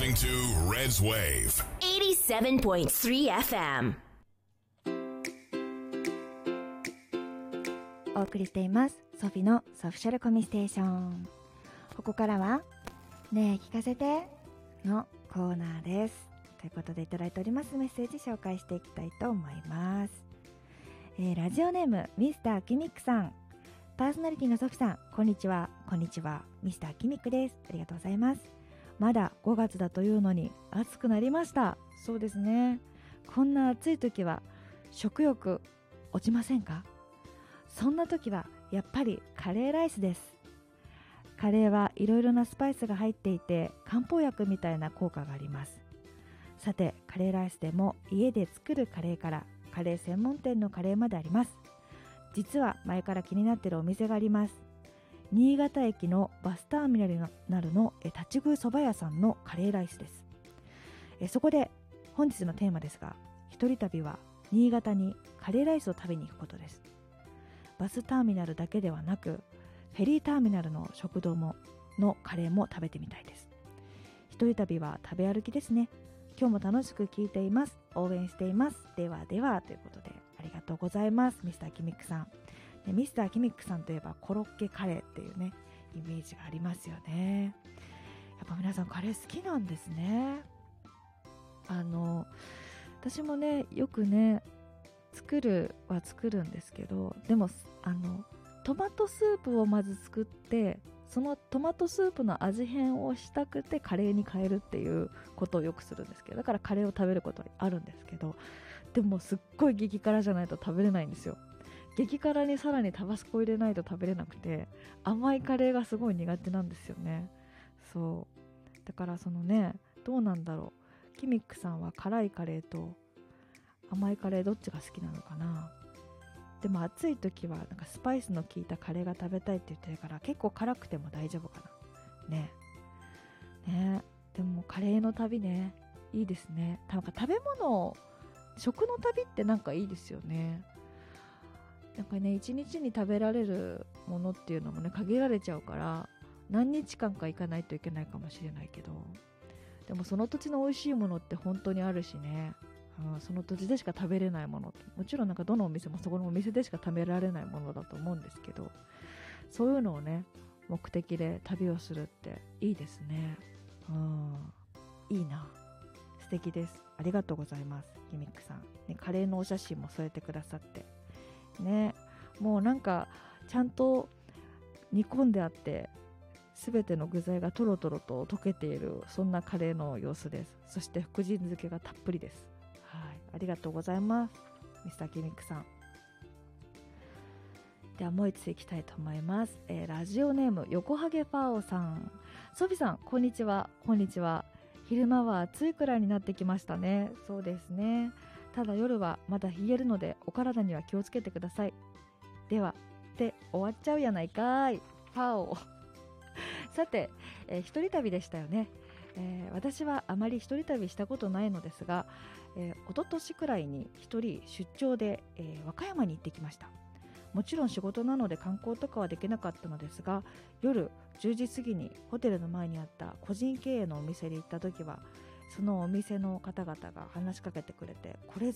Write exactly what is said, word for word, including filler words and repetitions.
listening to Red's Wave eighty-seven point three エフエム。 お送りしていますソフィのソフィシャルコミステーション。ここからはねえ聞かせてのコーナーです。ということでいただいておりますメッセージ紹介していきたいと思います。えー、ラジオネームミスターキミックさん、パーソナリティのソフィさん、こんにちは。こんにちは、ミスターキミックです。ありがとうございます。まだごがつだというのに暑くなりました。そうですね、こんな暑い時は食欲落ちませんか？そんな時はやっぱりカレーライスです。カレーはいろいろなスパイスが入っていて漢方薬みたいな効果があります。さてカレーライスでも家で作るカレーからカレー専門店のカレーまであります。実は前から気になっているお店があります。新潟駅のバスターミナルの立ち食いそば屋さんのカレーライスです。えそこで本日のテーマですが、一人旅は新潟にカレーライスを食べに行くことです。バスターミナルだけではなくフェリーターミナルの食堂ものカレーも食べてみたいです。一人旅は食べ歩きですね。今日も楽しく聞いています。応援しています。ではではということでありがとうございます。ミスターキミックさん。でミスターキミックさんといえばコロッケカレーっていうねイメージがありますよね。やっぱ皆さんカレー好きなんですね。あの私もねよくね作るは作るんですけど、でもあのトマトスープをまず作ってそのトマトスープの味変をしたくてカレーに変えるっていうことをよくするんですけど、だからカレーを食べることはあるんですけど、でもすっごい激辛じゃないと食べれないんですよ。激辛にさらにタバスコ入れないと食べれなくて、甘いカレーがすごい苦手なんですよね。そうだからそのねどうなんだろう、キミックさんは辛いカレーと甘いカレーどっちが好きなのかな。でも暑い時はなんかスパイスの効いたカレーが食べたいって言ってるから結構辛くても大丈夫かなね。ねでもカレーの旅ねいいですね。なんか食べ物食の旅ってなんかいいですよね。なんかね一日に食べられるものっていうのもね限られちゃうから何日間か行かないといけないかもしれないけど、でもその土地の美味しいものって本当にあるしね、うん、その土地でしか食べれないもの、もちろんなんかどのお店もそこのお店でしか食べられないものだと思うんですけど、そういうのをね目的で旅をするっていいですね。うん、いいな、素敵です。ありがとうございますキミックさん、ね、カレーのお写真も添えてくださってね、もうなんかちゃんと煮込んであってすべての具材がトロトロと溶けている、そんなカレーの様子です。そして福神漬けがたっぷりです。はい、ありがとうございますミスターキミックさん。ではもう一ついきたいと思います。えー、ラジオネーム横ハゲパオさん、ソフィさんこんにちは。こんにちは。昼間は暑いくらいになってきましたね。そうですね、ただ夜はまだ冷えるのでお体には気をつけてください。ではって終わっちゃうやないかいパオさて、えー、一人旅でしたよね。えー、私はあまり一人旅したことないのですが、えー、一昨年くらいに一人出張で、えー、和歌山に行ってきました。もちろん仕事なので観光とかはできなかったのですが、夜じゅうじ過ぎにホテルの前にあった個人経営のお店に行った時はそのお店の方々が話しかけてくれて、これ